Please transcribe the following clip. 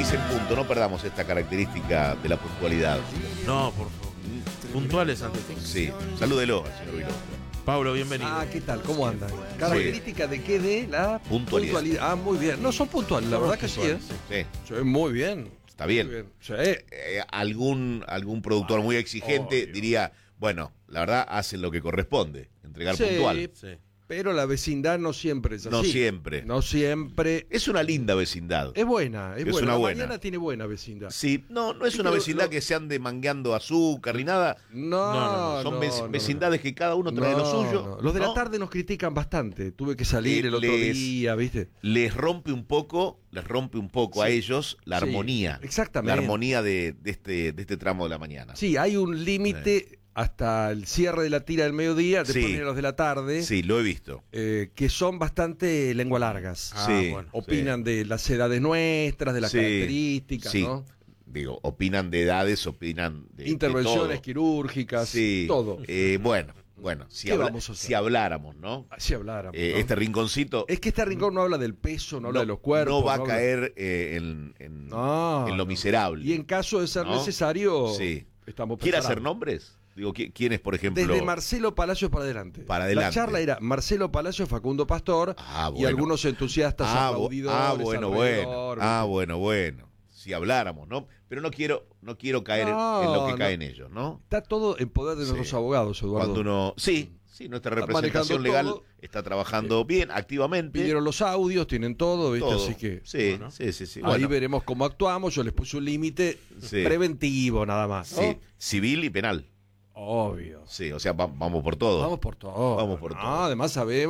6 en punto, no perdamos esta característica de la puntualidad. No, por favor. Puntuales ante todo. Sí, salúdelo al señor Viló. Pablo, bienvenido. ¿Qué tal? ¿Cómo andan? ¿Característica de qué? De la Puntualidad. Muy bien. No, son puntuales, la verdad que sí, ¿eh? Sí, Sí, muy bien. está bien. Muy bien. Sí. Algún productor muy exigente obvio. diría, bueno, la verdad hacen lo que corresponde, entregar Sí, puntual. Sí. Pero la vecindad no siempre es así. No siempre. No siempre. Es una linda vecindad. Es buena, es Es buena. una La buena. mañana tiene buena vecindad. Sí, no es Sí, una pero vecindad lo- que se ande mangueando azúcar ni nada. Son vecindades que cada uno trae lo suyo. no. Los de la ¿no? tarde nos critican bastante. Tuve que salir el otro día, ¿viste? Les rompe un poco a ellos la Sí, armonía. exactamente. La armonía de este tramo de la mañana. Sí, hay un límite hasta el cierre de la tira del mediodía, después Sí. vienen los de la tarde, Sí, lo he visto. que son bastante lengua largas. Sí, bueno. Opinan de las edades nuestras, de las Sí, características, sí. ¿no? Digo, opinan de edades, opinan de Intervenciones todo. quirúrgicas, Sí. todo. Bueno, si, ¿Qué vamos a hacer? si habláramos, ¿no? Así habláramos, ¿no? Este rinconcito Es que este rincón no habla del peso, no habla de los cuerpos. no va a habla- caer en No, lo no. miserable. Y en caso de ser ¿no? necesario, Sí. estamos ¿Quiere preparados. hacer nombres? Digo, ¿quién es, por ejemplo? Desde Marcelo Palacios para adelante. Para adelante. La charla era Marcelo Palacios, Facundo Pastor y bueno. algunos entusiastas aplaudidores. Bueno. Si habláramos, ¿no? Pero no quiero caer No, en lo que no. caen ellos, ¿no? Está todo en poder de nuestros abogados, Eduardo. Cuando uno... Sí, nuestra Está representación manejando legal todo. está trabajando bien, activamente. Pidieron los audios, tienen todo, ¿viste? todo. Así que Sí, ¿no? sí. ahí Bueno, veremos cómo actuamos. Yo les puse un límite Sí. preventivo, nada más. ¿no? sí, civil y penal. Obvio. Sí, o sea, vamos por todo. Vamos por todo. Vamos por todo. Además sabemos